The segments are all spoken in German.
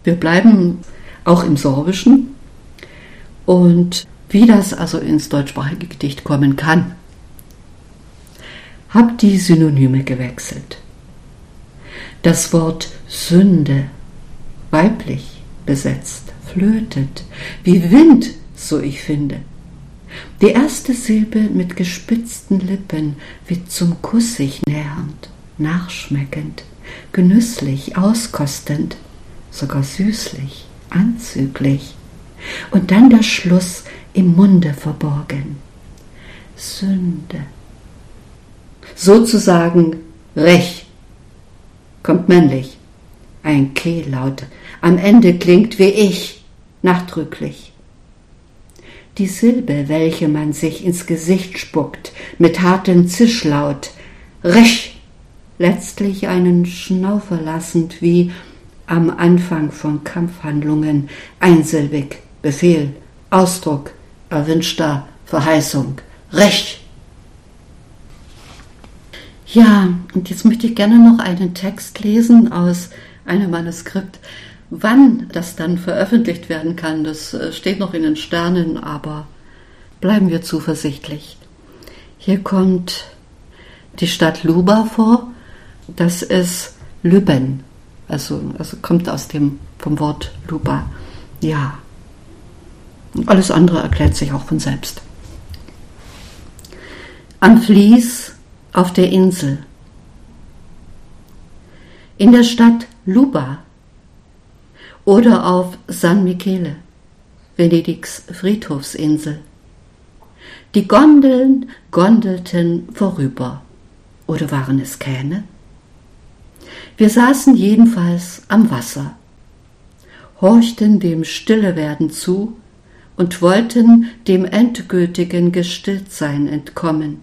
Wir bleiben auch im Sorbischen und wie das also ins deutschsprachige Gedicht kommen kann. Hab die Synonyme gewechselt. Das Wort Sünde, weiblich besetzt, flötet, wie Wind, so ich finde. Die erste Silbe mit gespitzten Lippen, wie zum Kuss sich nähernd, nachschmeckend, genüsslich, auskostend, sogar süßlich, anzüglich. Und dann der Schluss im Munde verborgen. Sünde. Sozusagen Rech. Kommt männlich. Ein Kehllaut. Am Ende klingt wie ich, nachdrücklich. Die Silbe, welche man sich ins Gesicht spuckt, mit hartem Zischlaut. Rech. Letztlich einen Schnaufer lassend, wie am Anfang von Kampfhandlungen, einsilbig, Befehl, Ausdruck, erwünschter Verheißung. Rech. Ja, und jetzt möchte ich gerne noch einen Text lesen aus einem Manuskript. Wann das dann veröffentlicht werden kann, das steht noch in den Sternen, aber bleiben wir zuversichtlich. Hier kommt die Stadt Luba vor, das ist Lübben, also kommt vom Wort Luba. Ja, und alles andere erklärt sich auch von selbst. Am Fließ auf der Insel. In der Stadt Luba oder auf San Michele, Venedigs Friedhofsinsel. Die Gondeln gondelten vorüber. Oder waren es Kähne? Wir saßen jedenfalls am Wasser, horchten dem Stillewerden zu und wollten dem endgültigen Gestilltsein entkommen.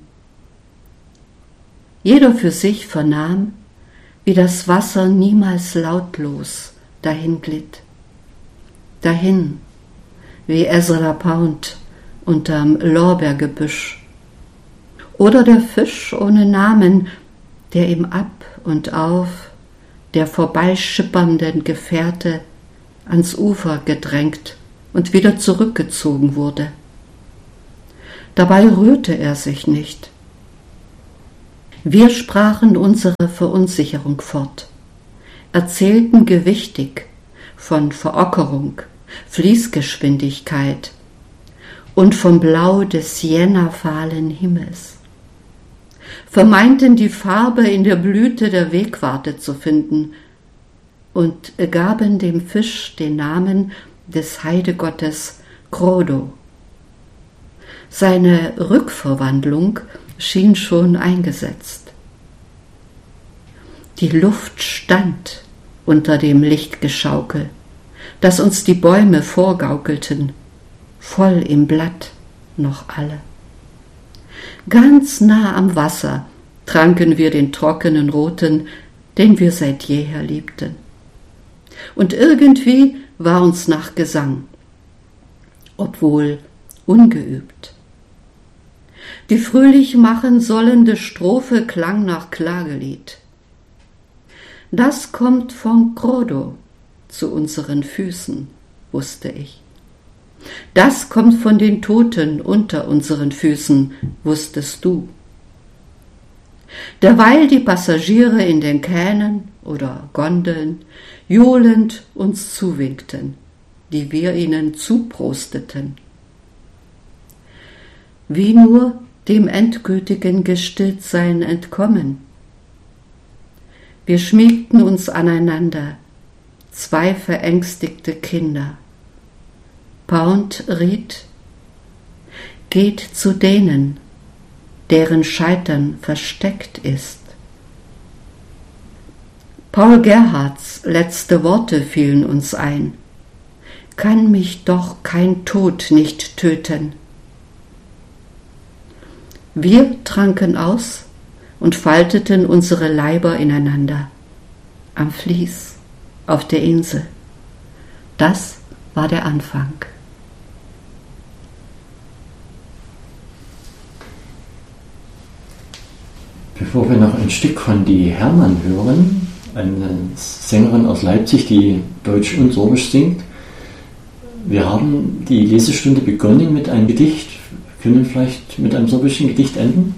Jeder für sich vernahm, wie das Wasser niemals lautlos dahin glitt. Dahin, wie Ezra Pound unterm Lorbeergebüsch. Oder der Fisch ohne Namen, der ihm ab und auf der vorbeischippernden Gefährte ans Ufer gedrängt und wieder zurückgezogen wurde. Dabei rührte er sich nicht. Wir sprachen unsere Verunsicherung fort, erzählten gewichtig von Verockerung, Fließgeschwindigkeit und vom Blau des siennafahlen Himmels, vermeinten die Farbe in der Blüte der Wegwarte zu finden und gaben dem Fisch den Namen des Heidegottes Krodo. Seine Rückverwandlung schien schon eingesetzt. Die Luft stand unter dem Lichtgeschaukel, das uns die Bäume vorgaukelten, voll im Blatt noch alle. Ganz nah am Wasser tranken wir den trockenen Roten, den wir seit jeher liebten. Und irgendwie war uns nach Gesang, obwohl ungeübt. Die fröhlich machen sollende Strophe klang nach Klagelied. Das kommt von Krodo zu unseren Füßen, wusste ich. Das kommt von den Toten unter unseren Füßen, wusstest du. Derweil die Passagiere in den Kähnen oder Gondeln johlend uns zuwinkten, die wir ihnen zuprosteten. Wie nur dem endgültigen Gestilltsein entkommen. Wir schmiegten uns aneinander, zwei verängstigte Kinder. Pound riet, geht zu denen, deren Scheitern versteckt ist. Paul Gerhardts letzte Worte fielen uns ein. Kann mich doch kein Tod nicht töten. Wir tranken aus und falteten unsere Leiber ineinander, am Fließ, auf der Insel. Das war der Anfang. Bevor wir noch ein Stück von Die Hermann hören, eine Sängerin aus Leipzig, die Deutsch und Sorbisch singt. Wir haben die Lesestunde begonnen mit einem Gedicht. Können wir vielleicht mit einem sorbischen Gedicht enden?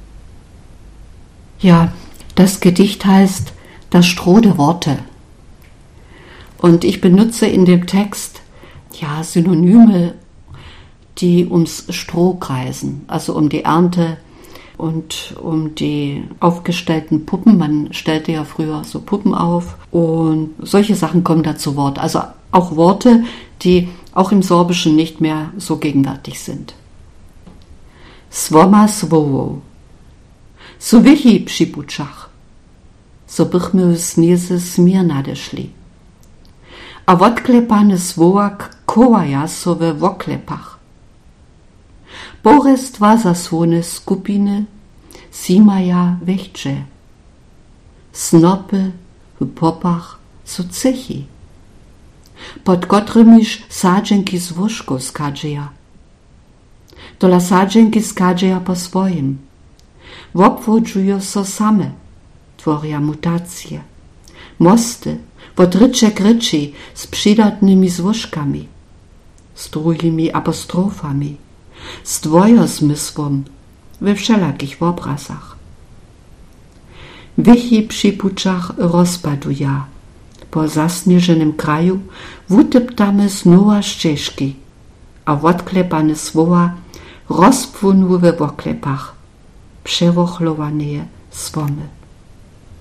Ja, das Gedicht heißt Das Stroh der Worte. Und ich benutze in dem Text Synonyme, die ums Stroh kreisen, also um die Ernte und um die aufgestellten Puppen. Man stellte ja früher so Puppen auf und solche Sachen kommen da zu Wort. Also auch Worte, die auch im Sorbischen nicht mehr so gegenwärtig sind. Swoma swowo. So wichi pshipuchach. So bych mi usniese smir nadeszli. A w odklepane swołak kołaja so we w oklepach. Borest dwa zasłony skupiny, simaja wechtże. Snopy w popach so cechi. Pod kotrymiż sadzenki z wuszko skadżeja. Dola sadzenki skadżeja po swoim. Wobwodżują so same, tworia mutacje. Mosty, wodrycze kryczy z przydatnymi złożkami, z drugimi apostrofami, z dwojozmysłom we wszelakich obrazach. Wichi przypuczach rozpaduja, po zasnieżonym kraju wutyptamy znowa ścieżki, a odklepane słowa rozpłynęły we oklepach, przewochlowane słomy.